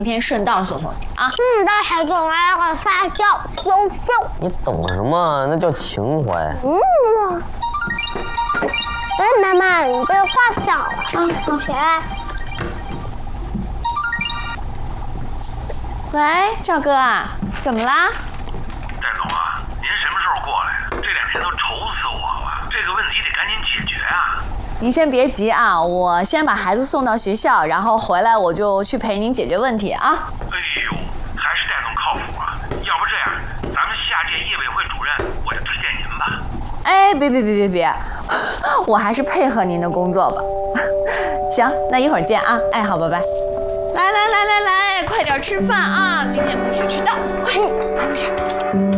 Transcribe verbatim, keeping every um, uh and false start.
明天顺道送送你啊。 顺道还总来个发酵羞羞。 你懂什么？那叫情怀。 嗯。哎，妈妈，你这话小了啊！同学。 喂，赵哥啊，怎么啦？ 戴总啊，您什么时候过来？这两天都愁死我了，这个问题得赶紧解决啊！ 您先别急啊，我先把孩子送到学校，然后回来我就去陪您解决问题啊。 哎呦，还是戴总靠谱啊！要不这样，咱们下届业委会主任我就推荐您吧。 哎，别别别别别，我还是配合您的工作吧。行，那一会儿见啊。哎，好，拜拜。来来来来来，快点吃饭啊！今天不许迟到，快，慢点吃。